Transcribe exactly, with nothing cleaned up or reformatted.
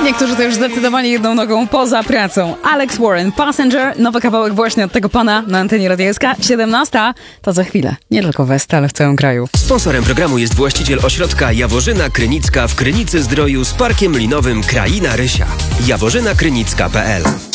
niektórzy to już zdecydowanie jedną nogą poza pracą. Alex Warren, Passenger, nowy kawałek właśnie od tego pana na antenie Radia S K. siedemnasta to za chwilę. Nie tylko w Est, ale w całym kraju. Sponsorem programu jest właściciel ośrodka Jaworzyna Krynicka w Krynicy Zdroju z parkiem linowym Kraina Rysia. jaworzyna krynicka kropka p l